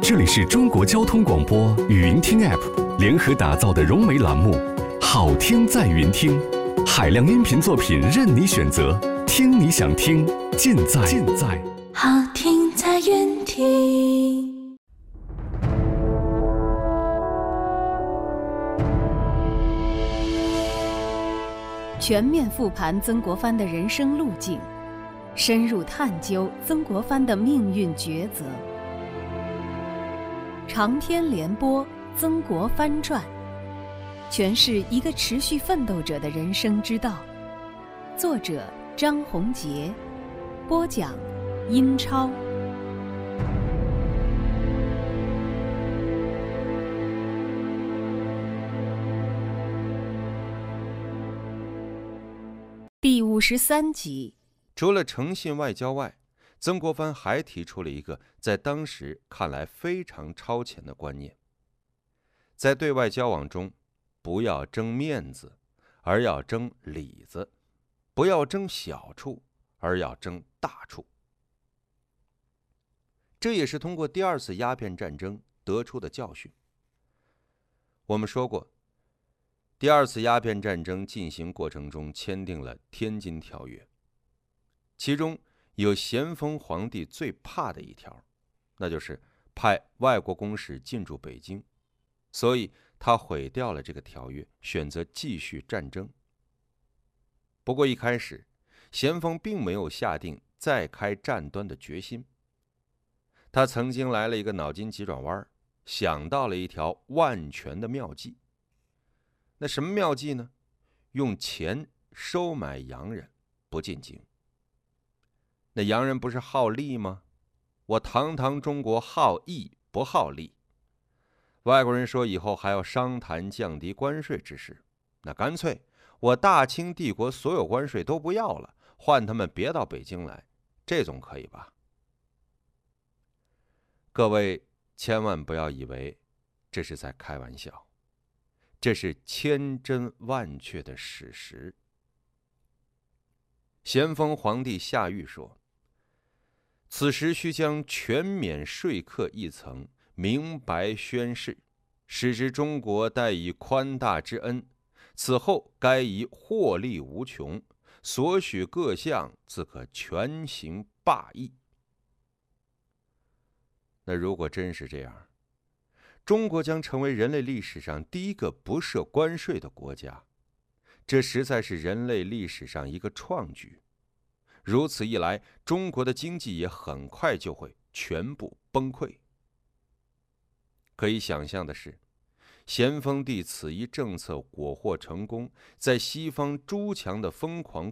这里是中国交通广播语音听 App 联合打造的融媒栏目，好听在云听，海量音频作品任你选择，听你想听，尽在好听在云听。 全面复盘曾国藩的人生路径，深入探究曾国藩的命运抉择。长篇连播《曾国藩传》，诠释一个持续奋斗者的人生之道。作者张宏杰，播讲英超。第53集。 除了诚信外交外，曾国藩还提出了一个在当时看来非常超前的观念：在对外交往中，不要争面子，而要争里子；不要争小处，而要争大处。这也是通过第二次鸦片战争得出的教训。我们说过，第二次鸦片战争进行过程中签订了《天津条约》，其中有咸丰皇帝最怕的一条，那就是派外国公使进驻北京，所以他毁掉了这个条约，选择继续战争。不过一开始，咸丰并没有下定再开战端的决心。他曾经来了一个脑筋急转弯，想到了一条万全的妙计。那什么妙计呢？用钱收买洋人，不进京。那洋人不是好利吗？我堂堂中国好义不好利。外国人说以后还要商谈降低关税之事，那干脆我大清帝国所有关税都不要了，换他们别到北京来，这总可以吧？各位千万不要以为这是在开玩笑，这是千真万确的事实。咸丰皇帝下谕说，此时须将全免税课一层明白宣示，使之中国待以宽大之恩，此后该以获利无穷，所许各项自可全行罢役。那如果真是这样，中国将成为人类历史上第一个不设关税的国家，这实在是人类历史上一个创举。如此一来，中国的经济也很快就会全部崩溃。可以想象的是，咸丰帝此一政策果获成功，在西方诸强的疯狂